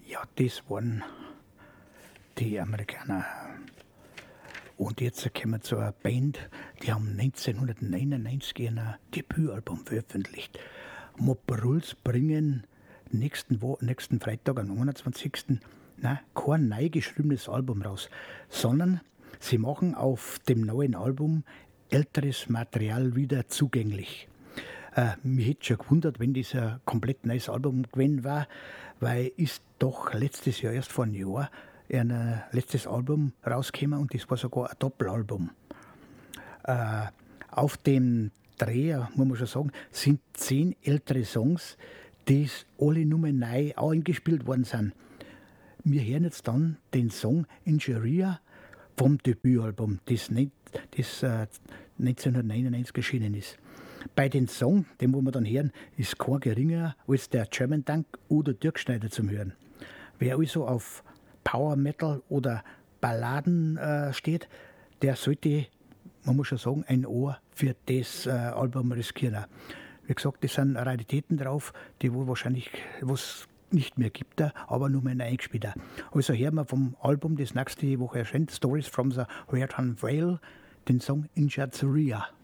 Ja, das waren die Amerikaner. Und jetzt kommen wir zu einer Band, die haben 1999 ein Debütalbum veröffentlicht. Moperuls bringen nächsten Freitag, am 21. Kein neu geschriebenes Album raus, sondern sie machen auf dem neuen Album älteres Material wieder zugänglich. Mich hätte schon gewundert, wenn das ein komplett neues Album gewesen war, weil ist doch letztes Jahr, erst vor einem Jahr, ein letztes Album rausgekommen und das war sogar ein Doppelalbum. Auf dem Dreher, muss man schon sagen, sind 10 ältere Songs, die alle nur neu eingespielt worden sind. Wir hören jetzt dann den Song Injuria vom Debütalbum, das 1999 erschienen ist. Bei den Song, den wir dann hören, ist kein geringer als der German Tank oder Dirk Schneider zum Hören. Wer also auf Power Metal oder Balladen steht, der sollte, man muss schon sagen, ein Ohr für das Album riskieren. Wie gesagt, das sind Raritäten drauf, die wohl wahrscheinlich was nicht mehr gibt, aber nur mehr eingespielt. Also hören wir vom Album, das nächste Woche erscheint, Stories from the Red Hand Vale, den Song Injuria.